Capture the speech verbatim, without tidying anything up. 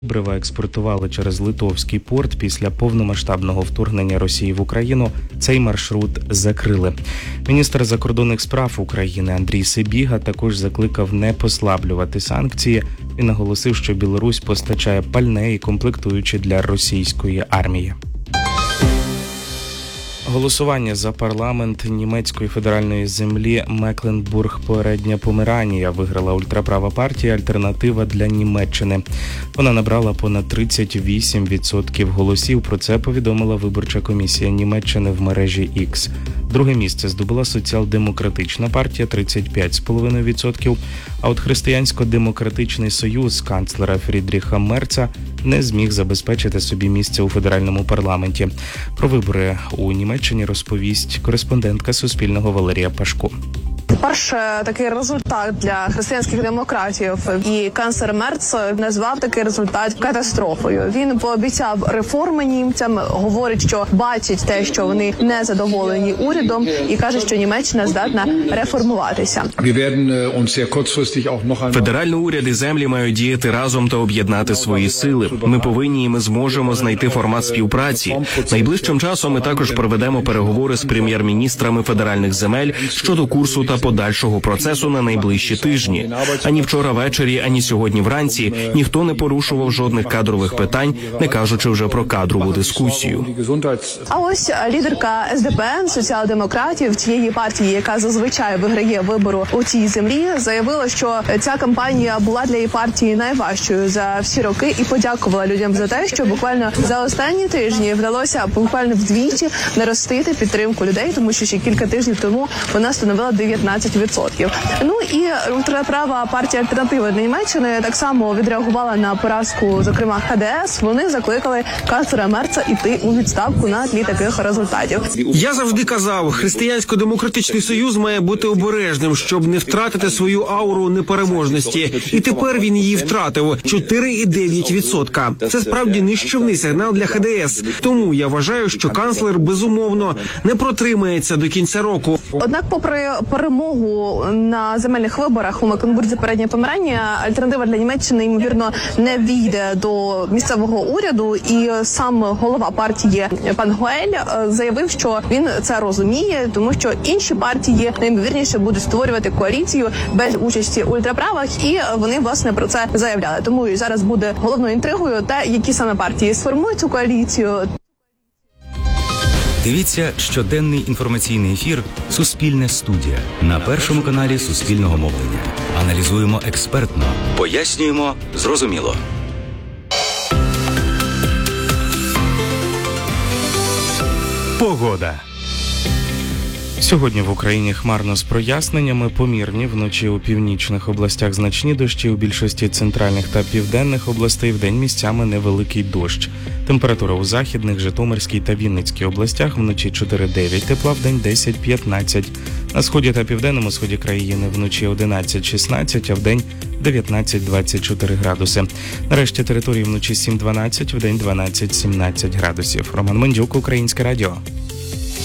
Добрива експортували через Литовський порт. Після повномасштабного вторгнення Росії в Україну цей маршрут закрили. Міністр закордонних справ України Андрій Сибіга також закликав не послаблювати санкції. Він наголосив, що Білорусь постачає пальне і комплектуючі для російської армії. Голосування за парламент німецької федеральної землі Мекленбург-Передня Померанія виграла ультраправа партія «Альтернатива для Німеччини». Вона набрала понад тридцять вісім відсотків голосів. Про це повідомила виборча комісія Німеччини в мережі X. Друге місце здобула соціал-демократична партія – тридцять п'ять цілих п'ять десятих відсотка, а от Християнсько-демократичний союз канцлера Фрідріха Мерца не зміг забезпечити собі місце у федеральному парламенті. Про вибори у Німеччині розповість кореспондентка Суспільного Валерія Пашко. Перше, такий результат для християнських демократів, і канцлер Мерц назвав такий результат катастрофою. Він пообіцяв реформи німцям, говорить, що бачить те, що вони не задоволені урядом, і каже, що Німеччина здатна реформуватися. Федеральний уряд і землі мають діяти разом та об'єднати свої сили. Ми повинні і ми зможемо знайти формат співпраці. Найближчим часом ми також проведемо переговори з прем'єр-міністрами федеральних земель щодо курсу та подальшого процесу на найближчі тижні. Ані вчора ввечері, ані сьогодні вранці ніхто не порушував жодних кадрових питань, не кажучи вже про кадрову дискусію. А ось лідерка ес де пе ен, соціал-демократів, тієї партії, яка зазвичай виграє вибору у цій землі, заявила, що ця кампанія була для її партії найважчою за всі роки і подякувала людям за те, що буквально за останні тижні вдалося буквально вдвічі наростити підтримку людей, тому що ще кілька тижнів тому вона становила дев'ятнадцять відсотків. Ну і ультраправа партія «Альтернатива для Німеччини» так само відреагувала на поразку, зокрема, ха де ес. Вони закликали канцлера Мерца йти у відставку на тлі таких результатів. Я завжди казав, Християнсько-демократичний союз має бути обережним, щоб не втратити свою ауру непереможності. І тепер він її втратив – чотири цілих дев'ять десятих відсотка. Це справді нищівний сигнал для ха де ес. Тому я вважаю, що канцлер, безумовно, не протримається до кінця року. Однак, попри перемогу на земельних виборах у Мекленбурзі-Передня Померанія, «Альтернатива для Німеччини», ймовірно, не війде до місцевого уряду, і сам голова партії пан Гоель заявив, що він це розуміє, тому що інші партії найімовірніше будуть створювати коаліцію без участі ультраправих, і вони, власне, про це заявляли. Тому і зараз буде головною інтригою те, які саме партії сформують цю коаліцію. Дивіться щоденний інформаційний ефір «Суспільне студія» на Першому каналі Суспільного мовлення. Аналізуємо експертно, пояснюємо зрозуміло. Погода. Сьогодні в Україні хмарно з проясненнями, помірні, вночі у північних областях значні дощі, у більшості центральних та південних областей вдень місцями невеликий дощ. Температура у західних, Житомирській та Вінницькій областях вночі чотири дев'ять тепла, вдень десять п'ятнадцять. На сході та південному сході країни вночі одинадцять шістнадцять, а вдень дев'ятнадцять двадцять чотири градуси. Нарешті території вночі сім дванадцять, вдень дванадцять сімнадцять градусів. Роман Мендюк, Українське радіо.